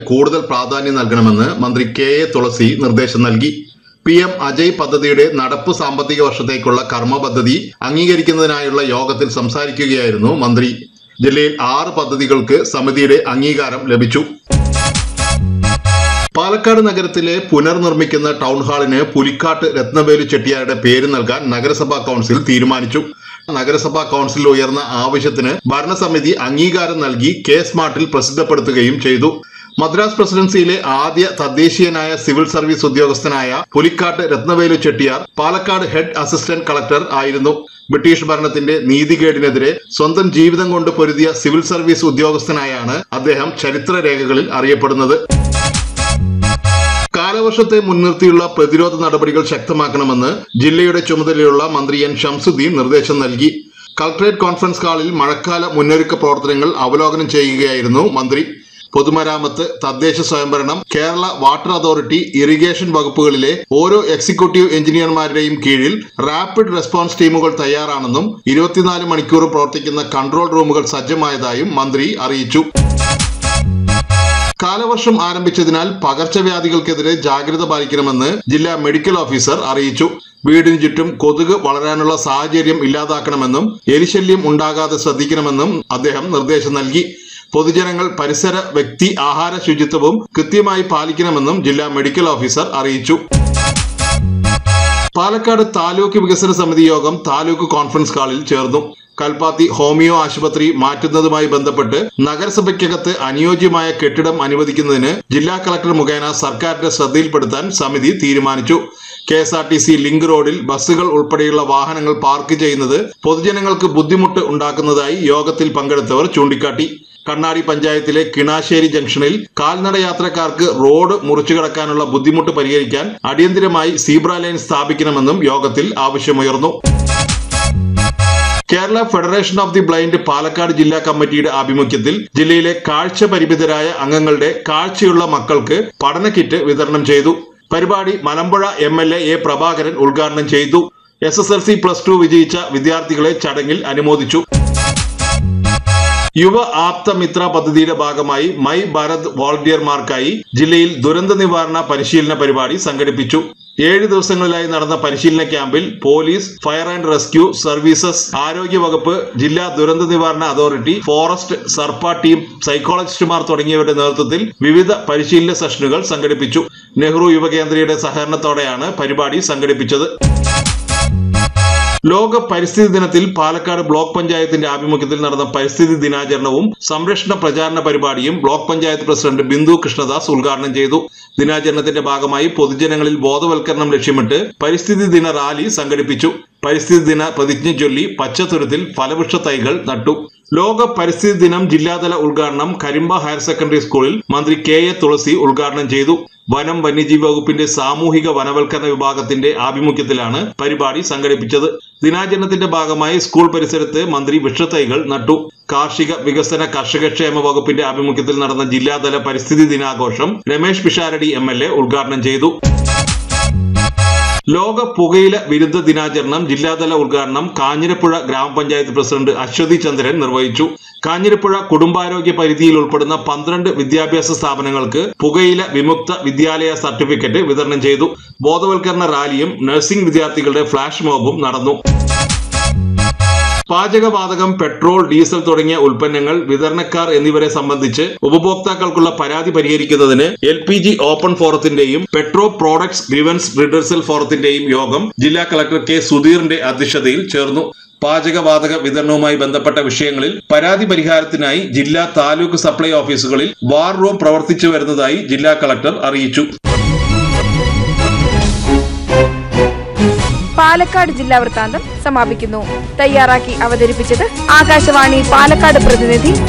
കൂടുതൽ പ്രാധാന്യം നൽകണമെന്ന് മന്ത്രി കെ എ തുളസി നിർദ്ദേശം നൽകി. PM അജയ് പദ്ധതിയുടെ നടപ്പ് സാമ്പത്തിക വർഷത്തേക്കുള്ള കർമ്മ പദ്ധതി അംഗീകരിക്കുന്നതിനായുള്ള യോഗത്തിൽ സംസാരിക്കുകയായിരുന്നു മന്ത്രി. ജില്ലയിൽ 6 പദ്ധതികൾക്ക് സമിതിയുടെ അംഗീകാരം ലഭിച്ചു. പാലക്കാട് നഗരത്തിലെ പുനർനിർമ്മിക്കുന്ന ടൗൺ ഹാളിന് പുലിക്കാട്ട് രത്നവേലു ചെട്ടിയാരുടെ പേര് നൽകാൻ നഗരസഭാ കൌൺസിൽ തീരുമാനിച്ചു. നഗരസഭാ കൌൺസിൽ ഉയർന്ന ആവശ്യത്തിന് ഭരണസമിതി അംഗീകാരം നൽകി K-സ്മാർട്ടിൽ പ്രസിദ്ധപ്പെടുത്തുകയും ചെയ്തു. മദ്രാസ് പ്രസിഡൻസിയിലെ ആദ്യ തദ്ദേശീയനായ സിവിൽ സർവീസ് ഉദ്യോഗസ്ഥനായ Pulicat Rathnavelu Chettiar Palakkad head assistant collector ആയിരുന്നു. ബ്രിട്ടീഷ് ഭരണത്തിന്റെ നീതികേടിനെതിരെ സ്വന്തം ജീവിതം കൊണ്ട് പൊരുതിയ സിവിൽ സർവീസ് ഉദ്യോഗസ്ഥനായാണ് അദ്ദേഹം ചരിത്രരേഖകളിൽ അറിയപ്പെടുന്നത്. കാലവർഷത്തെ മുൻനിർത്തിയുള്ള പ്രതിരോധ നടപടികൾ ശക്തമാക്കണമെന്ന് ജില്ലയുടെ ചുമതലയുള്ള മന്ത്രി N. ഷംസുദ്ദീൻ നിർദ്ദേശം നൽകി. കളക്ടറേറ്റ് കോൺഫറൻസ് ഹാളിൽ മഴക്കാല മുന്നൊരുക്ക പ്രവർത്തനങ്ങൾ അവലോകനം ചെയ്യുകയായിരുന്നു മന്ത്രി. പൊതുമരാമത്ത്, തദ്ദേശ സ്വയംഭരണം, കേരള വാട്ടർ അതോറിറ്റി, ഇറിഗേഷൻ വകുപ്പുകളിലെ ഓരോ എക്സിക്യൂട്ടീവ് എഞ്ചിനീയർമാരുടെയും കീഴിൽ റാപ്പിഡ് റെസ്പോൺസ് ടീമുകൾ തയ്യാറാണെന്നും 24 മണിക്കൂറും പ്രവർത്തിക്കുന്ന കൺട്രോൾ റൂമുകൾ സജ്ജമായതായും മന്ത്രി അറിയിച്ചു. കാലവർഷം ആരംഭിച്ചതിനാൽ പകർച്ചവ്യാധികൾക്കെതിരെ ജാഗ്രത പാലിക്കണമെന്ന് ജില്ലാ മെഡിക്കൽ ഓഫീസർ അറിയിച്ചു. വീടിന് ചുറ്റും കൊതുക് വളരാനുള്ള സാഹചര്യം ഇല്ലാതാക്കണമെന്നും എലിശല്യം ഉണ്ടാകാതെ ശ്രദ്ധിക്കണമെന്നും അദ്ദേഹം നിർദ്ദേശം നൽകി. പൊതുജനങ്ങൾ പരിസര, വ്യക്തി, ആഹാര ശുചിത്വവും കൃത്യമായി പാലിക്കണമെന്നും ജില്ലാ മെഡിക്കൽ ഓഫീസർ അറിയിച്ചു. പാലക്കാട് താലൂക്ക് വികസന സമിതി യോഗം താലൂക്ക് കോൺഫറൻസ് ഹാളിൽ ചേർന്നു. കൽപ്പാത്തി ഹോമിയോ ആശുപത്രി മാറ്റുന്നതുമായി ബന്ധപ്പെട്ട് നഗരസഭയ്ക്കകത്ത് അനുയോജ്യമായ കെട്ടിടം അനുവദിക്കുന്നതിന് ജില്ലാ കളക്ടർ മുഖേന സർക്കാരിന്റെ ശ്രദ്ധയിൽപ്പെടുത്താൻ സമിതി തീരുമാനിച്ചു. KSRTC ലിങ്ക് റോഡിൽ ബസ്സുകൾ ഉൾപ്പെടെയുള്ള വാഹനങ്ങൾ പാർക്ക് ചെയ്യുന്നത് പൊതുജനങ്ങൾക്ക് ബുദ്ധിമുട്ട് ഉണ്ടാക്കുന്നതായി യോഗത്തിൽ പങ്കെടുത്തവർ ചൂണ്ടിക്കാട്ടി. കണ്ണാടി പഞ്ചായത്തിലെ കിണാശ്ശേരി ജംഗ്ഷനിൽ കാൽനട യാത്രക്കാർക്ക് റോഡ് മുറിച്ചു കടക്കാനുള്ള ബുദ്ധിമുട്ട് പരിഹരിക്കാൻ അടിയന്തരമായി സീബ്ര ലൈൻ സ്ഥാപിക്കണമെന്നും യോഗത്തിൽ ആവശ്യമുയർന്നു. Kerala federation of the blind Palakkad ജില്ലാ കമ്മിറ്റിയുടെ ആഭിമുഖ്യത്തിൽ ജില്ലയിലെ കാഴ്ച പരിമിതരായ അംഗങ്ങളുടെ കാഴ്ചയുള്ള മക്കൾക്ക് പഠന കിറ്റ് വിതരണം ചെയ്തു. പരിപാടി മലമ്പുഴ MLA A. പ്രഭാകരൻ ഉദ്ഘാടനം ചെയ്തു. SSLC +2 വിജയിച്ച വിദ്യാർത്ഥികളെ ചടങ്ങിൽ അനുമോദിച്ചു. യുവ ആപ്ത മിത്ര പദ്ധതിയുടെ ഭാഗമായി മൈ ഭാരത് വോളണ്ടിയർമാർക്കായി ജില്ലയിൽ ദുരന്ത നിവാരണ പരിശീലന പരിപാടി സംഘടിപ്പിച്ചു. 7 ദിവസങ്ങളിലായി നടന്ന പരിശീലന ക്യാമ്പിൽ police, fire and rescue services, ആരോഗ്യ വകുപ്പ്, ജില്ലാ ദുരന്ത നിവാരണ അതോറിറ്റി, ഫോറസ്റ്റ്, സർപ്പ ടീം, സൈക്കോളജിസ്റ്റുമാർ തുടങ്ങിയവരുടെ നേതൃത്വത്തിൽ വിവിധ പരിശീലന സെഷനുകൾ സംഘടിപ്പിച്ചു. നെഹ്റു യുവകേന്ദ്രയുടെ സഹകരണത്തോടെയാണ് പരിപാടി സംഘടിപ്പിച്ചത്. ലോക പരിസ്ഥിതി ദിനത്തിൽ പാലക്കാട് ബ്ലോക്ക് പഞ്ചായത്തിന്റെ ആഭിമുഖ്യത്തിൽ നടന്ന പരിസ്ഥിതി ദിനാചരണവും സംരക്ഷണ പ്രചാരണ പരിപാടിയും ബ്ലോക്ക് പഞ്ചായത്ത് പ്രസിഡന്റ് ബിന്ദു കൃഷ്ണദാസ് ഉദ്ഘാടനം ചെയ്തു. ദിനാചരണത്തിന്റെ ഭാഗമായി പൊതുജനങ്ങളിൽ ബോധവൽക്കരണം ലക്ഷ്യമിട്ട് പരിസ്ഥിതി ദിന റാലി സംഘടിപ്പിച്ചു. പരിസ്ഥിതി ദിന പ്രതിജ്ഞ ചൊല്ലി പച്ചത്തുരുത്തിൽ ഫലവൃക്ഷ തൈകൾ നട്ടു. ലോക പരിസ്ഥിതി ദിനം ജില്ലാതല ഉദ്ഘാടനം കരിമ്പ ഹയർ സെക്കൻഡറി സ്കൂളിൽ മന്ത്രി കെ എ തുളസി ഉദ്ഘാടനം ചെയ്തു. വനം വന്യജീവി വകുപ്പിന്റെ സാമൂഹിക വനവൽക്കരണ വിഭാഗത്തിന്റെ ആഭിമുഖ്യത്തിലാണ് പരിപാടി സംഘടിപ്പിച്ചത്. ദിനാചരണത്തിന്റെ ഭാഗമായി സ്കൂൾ പരിസരത്ത് മന്ത്രി വൃക്ഷത്തൈകൾ നട്ടു. കാർഷിക വികസന കർഷകക്ഷേമ വകുപ്പിന്റെ ആഭിമുഖ്യത്തിൽ നടന്ന ജില്ലാതല പരിസ്ഥിതി ദിനാഘോഷം രമേശ് പിഷാരടി MLA ഉദ്ഘാടനം ചെയ്തു. ലോക പുകയില വിരുദ്ധ ദിനാചരണം ജില്ലാതല ഉദ്ഘാടനം കാഞ്ഞിരപ്പുഴ ഗ്രാമപഞ്ചായത്ത് പ്രസിഡന്റ് അശ്വതി ചന്ദ്രൻ നിർവഹിച്ചു. കാഞ്ഞിരപ്പുഴ കുടുംബാരോഗ്യ പരിധിയിൽ ഉൾപ്പെടുന്ന 12 വിദ്യാഭ്യാസ സ്ഥാപനങ്ങൾക്ക് പുകയില വിമുക്ത വിദ്യാലയ സർട്ടിഫിക്കറ്റ് വിതരണം ചെയ്തു. ബോധവൽക്കരണ റാലിയും നഴ്സിംഗ് വിദ്യാർത്ഥികളുടെ ഫ്ലാഷ് മോബും നടന്നു. പാചകവാതകം, പെട്രോൾ, ഡീസൽ തുടങ്ങിയ ഉൽപ്പന്നങ്ങൾ, വിതരണക്കാർ എന്നിവരെ സംബന്ധിച്ച് ഉപഭോക്താക്കൾക്കുള്ള പരാതി പരിഹരിക്കുന്നതിന് LPG open ഫോറത്തിന്റെയും petro products grievance റിഡേഴ്സൽ ഫോറത്തിന്റെയും യോഗം ജില്ലാ കളക്ടർ K. സുധീറിന്റെ അധ്യക്ഷതയിൽ ചേർന്നു. പാചകവാതക വിതരണവുമായി ബന്ധപ്പെട്ട വിഷയങ്ങളിൽ പരാതി പരിഹാരത്തിനായി ജില്ലാ താലൂക്ക് സപ്ലൈ ഓഫീസുകളിൽ വാർ റൂം പ്രവർത്തിച്ചു വരുന്നതായി ജില്ലാ കളക്ടർ അറിയിച്ചു. പാലക്കാട് ജില്ലാ വൃത്താന്തം സമാപിക്കുന്നു. തയ്യാറാക്കി അവതരിപ്പിച്ചത് ആകാശവാണി പാലക്കാട് പ്രതിനിധി